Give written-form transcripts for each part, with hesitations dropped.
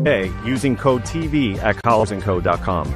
today using code TV at collinsandco.com.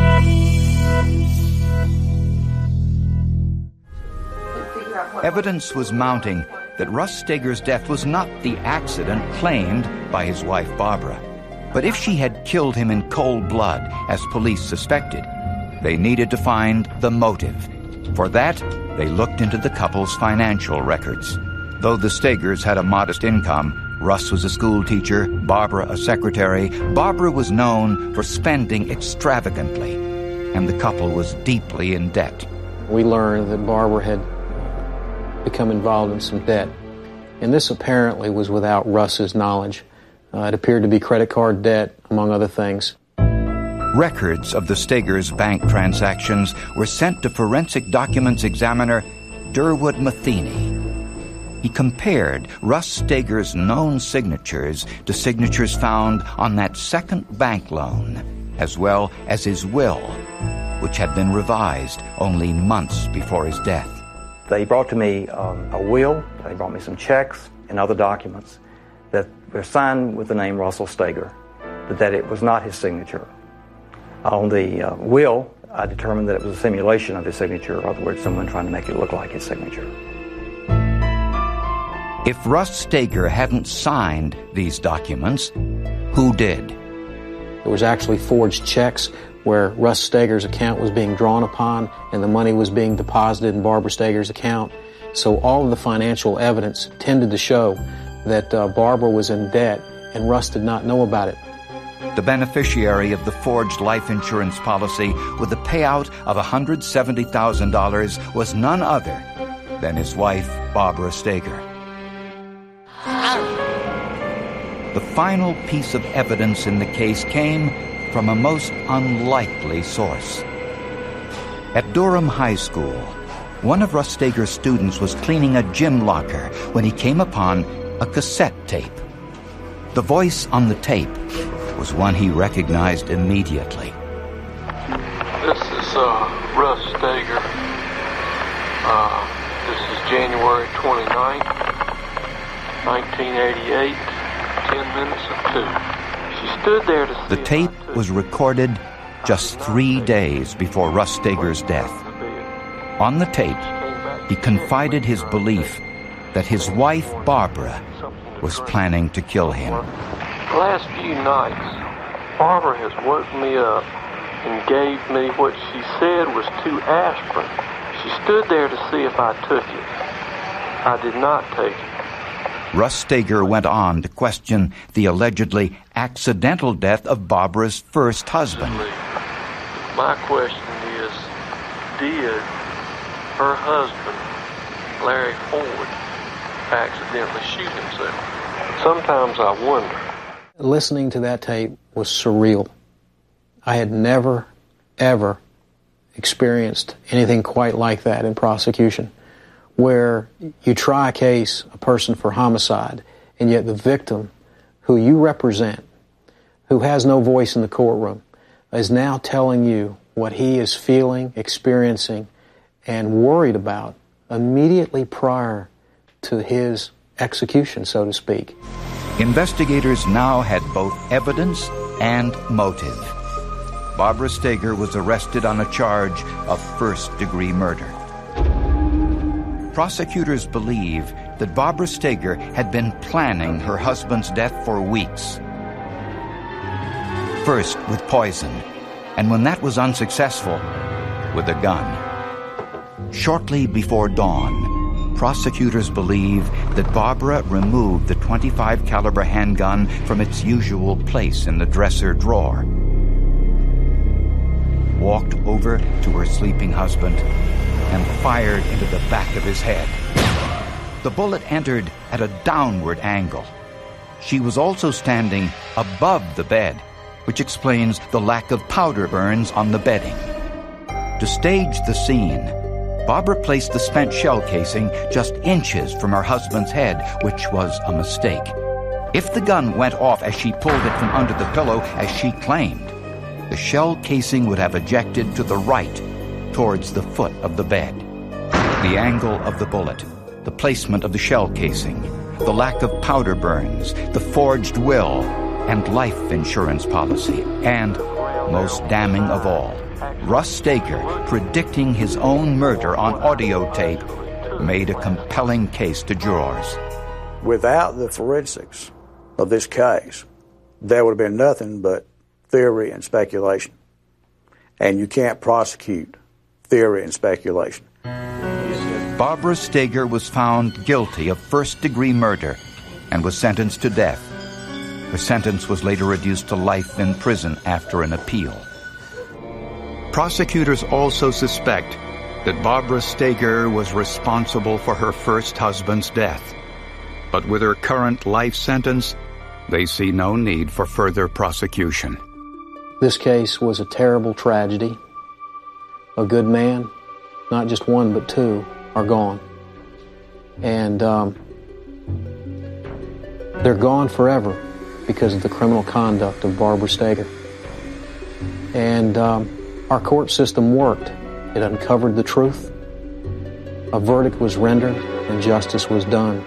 Evidence was mounting that Russ Steger's death was not the accident claimed by his wife Barbara. But if she had killed him in cold blood, as police suspected, they needed to find the motive. For that, they looked into the couple's financial records. Though the Stegers had a modest income, Russ was a school teacher, Barbara a secretary. Barbara was known for spending extravagantly, and the couple was deeply in debt. We learned that Barbara had become involved in some debt, and this apparently was without Russ's knowledge. It appeared to be credit card debt, among other things. Records of the Stegers' bank transactions were sent to forensic documents examiner Durwood Matheny. He compared Russ Steger's known signatures to signatures found on that second bank loan, as well as his will, which had been revised only months before his death. They brought to me a will, they brought me some checks and other documents that were signed with the name Russell Steger, but that it was not his signature. On the will, I determined that it was a simulation of his signature, in other words, someone trying to make it look like his signature. If Russ Steger hadn't signed these documents, who did? There was actually forged checks where Russ Steger's account was being drawn upon and the money was being deposited in Barbara Steger's account. So all of the financial evidence tended to show that Barbara was in debt and Russ did not know about it. The beneficiary of the forged life insurance policy with a payout of $170,000 was none other than his wife, Barbara Steger. The final piece of evidence in the case came from a most unlikely source. At Durham High School, one of Russ Steger's students was cleaning a gym locker when he came upon a cassette tape. The voice on the tape was one he recognized immediately. This is Russ Steger. This is January 29th, 1988, 10 minutes of 2. She stood there to see. The tape was recorded just 3 days before Russ Steger's death. On the tape, he confided his belief that his wife, Barbara, was planning to kill him. The last few nights, Barbara has woke me up and gave me what she said was 2 aspirin. She stood there to see if I took it. I did not take it. Russ Steger went on to question the allegedly accidental death of Barbara's first husband. My question is, did her husband, Larry Ford, accidentally shoot himself? Sometimes I wonder. Listening to that tape was surreal. I had never, ever experienced anything quite like that in prosecution, where you try a case, a person for homicide, and yet the victim, who you represent, who has no voice in the courtroom, is now telling you what he is feeling, experiencing, and worried about immediately prior to his execution, so to speak. Investigators now had both evidence and motive. Barbara Steger was arrested on a charge of first-degree murder. Prosecutors believe that Barbara Steger had been planning her husband's death for weeks. First with poison, and when that was unsuccessful, with a gun. Shortly before dawn, prosecutors believe that Barbara removed the .25 caliber handgun from its usual place in the dresser drawer, walked over to her sleeping husband, and fired into the back of his head. The bullet entered at a downward angle. She was also standing above the bed, which explains the lack of powder burns on the bedding. To stage the scene, Barbara placed the spent shell casing just inches from her husband's head, which was a mistake. If the gun went off as she pulled it from under the pillow, as she claimed, the shell casing would have ejected to the right, towards the foot of the bed. The angle of the bullet, the placement of the shell casing, the lack of powder burns, the forged will, and life insurance policy, and, most damning of all, Russ Steger predicting his own murder on audio tape made a compelling case to jurors. Without the forensics of this case, there would have been nothing but theory and speculation. And you can't prosecute theory and speculation. Barbara Steger was found guilty of first-degree murder and was sentenced to death. Her sentence was later reduced to life in prison after an appeal. Prosecutors also suspect that Barbara Steger was responsible for her first husband's death. But with her current life sentence, they see no need for further prosecution. This case was a terrible tragedy. A good man, not just one but two, are gone. And they're gone forever because of the criminal conduct of Barbara Steger. And our court system worked. It uncovered the truth. A verdict was rendered and justice was done.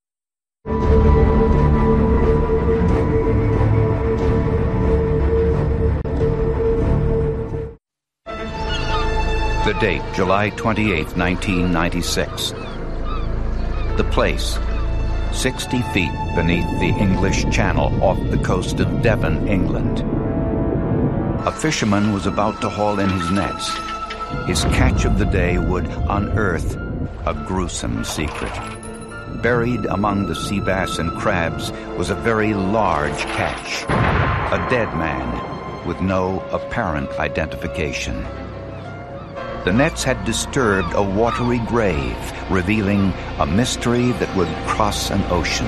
The date, July 28, 1996. The place, 60 feet beneath the English Channel off the coast of Devon, England. A fisherman was about to haul in his nets. His catch of the day would unearth a gruesome secret. Buried among the sea bass and crabs was a very large catch. A dead man with no apparent identification. The nets had disturbed a watery grave, revealing a mystery that would cross an ocean.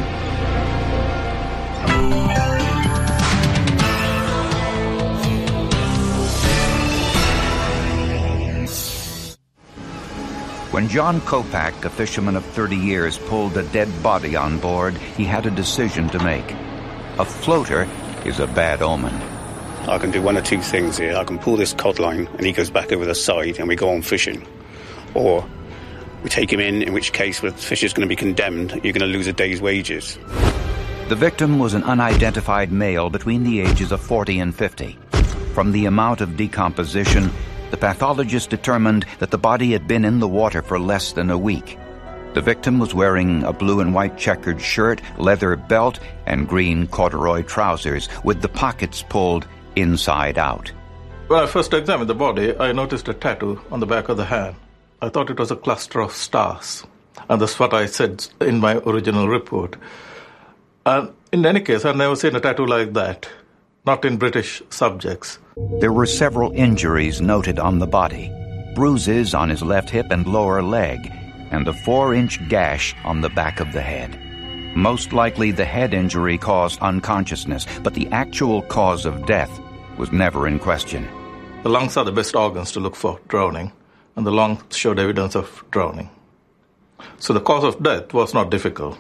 When John Kopak, a fisherman of 30 years, pulled a dead body on board, he had a decision to make. A floater is a bad omen. I can do one or two things here. I can pull this cod line and he goes back over the side and we go on fishing. Or we take him in which case the fisher's going to be condemned. You're going to lose a day's wages. The victim was an unidentified male between the ages of 40 and 50. From the amount of decomposition, the pathologist determined that the body had been in the water for less than a week. The victim was wearing a blue and white checkered shirt, leather belt, and green corduroy trousers, with the pockets pulled inside out. When I first examined the body, I noticed a tattoo on the back of the hand. I thought it was a cluster of stars, and that's what I said in my original report. And in any case, I've never seen a tattoo like that, not in British subjects. There were several injuries noted on the body, bruises on his left hip and lower leg, and a 4-inch gash on the back of the head. Most likely the head injury caused unconsciousness, but the actual cause of death was never in question. The lungs are the best organs to look for drowning, and the lungs showed evidence of drowning. So the cause of death was not difficult.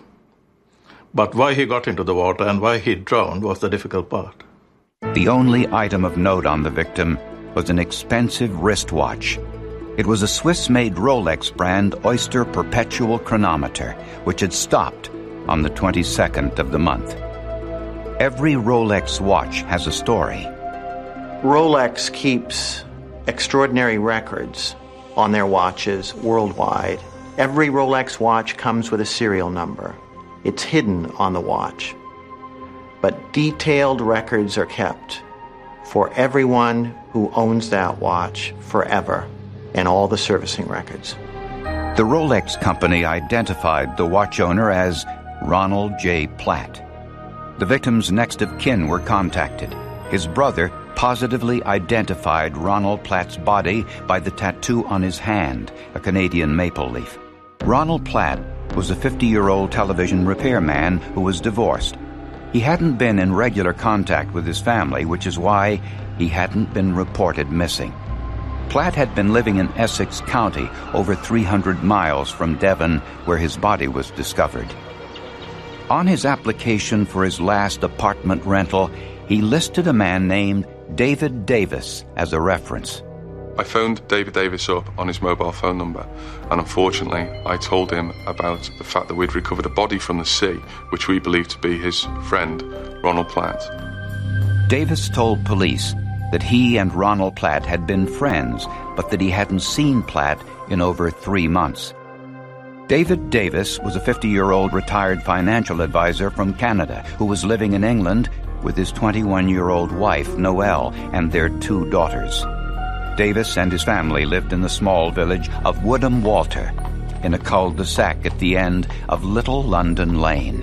But why he got into the water and why he drowned was the difficult part. The only item of note on the victim was an expensive wristwatch. It was a Swiss-made Rolex brand Oyster Perpetual chronometer, which had stopped on the 22nd of the month. Every Rolex watch has a story. Rolex keeps extraordinary records on their watches worldwide. Every Rolex watch comes with a serial number. It's hidden on the watch. But detailed records are kept for everyone who owns that watch forever, and all the servicing records. The Rolex company identified the watch owner as Ronald J. Platt. The victim's next of kin were contacted. His brother positively identified Ronald Platt's body by the tattoo on his hand, a Canadian maple leaf. Ronald Platt was a 50-year-old television repairman who was divorced. He hadn't been in regular contact with his family, which is why he hadn't been reported missing. Platt had been living in Essex County, over 300 miles from Devon, where his body was discovered. On his application for his last apartment rental, he listed a man named David Davis as a reference. I phoned David Davis up on his mobile phone number, and unfortunately I told him about the fact that we'd recovered a body from the sea, which we believed to be his friend, Ronald Platt. Davis told police that he and Ronald Platt had been friends, but that he hadn't seen Platt in over 3 months. David Davis was a 50-year-old retired financial advisor from Canada who was living in England with his 21-year-old wife, Noelle, and their 2 daughters. Davis and his family lived in the small village of Woodham Walter, in a cul-de-sac at the end of Little London Lane.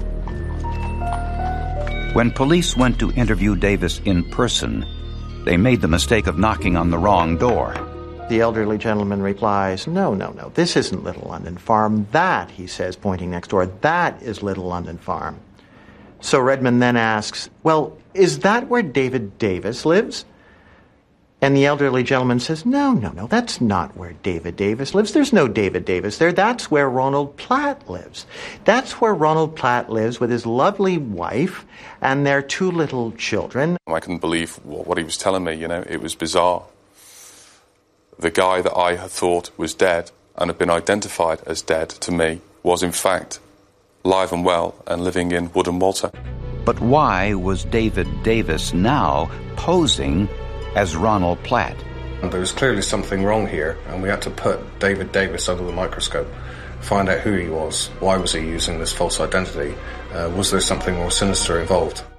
When police went to interview Davis in person, they made the mistake of knocking on the wrong door. The elderly gentleman replies, no, this isn't Little London Farm. That, he says, pointing next door, that is Little London Farm. So Redmond then asks, well, is that where David Davis lives? And the elderly gentleman says, no, that's not where David Davis lives. There's no David Davis there. That's where Ronald Platt lives. That's where Ronald Platt lives with his lovely wife and their 2 little children. I couldn't believe what he was telling me, it was bizarre. The guy that I had thought was dead and had been identified as dead to me was in fact live and well and living in Woodham Walter. But why was David Davis now posing as Ronald Platt? There was clearly something wrong here, and we had to put David Davis under the microscope, find out who he was, why was he using this false identity, was there something more sinister involved?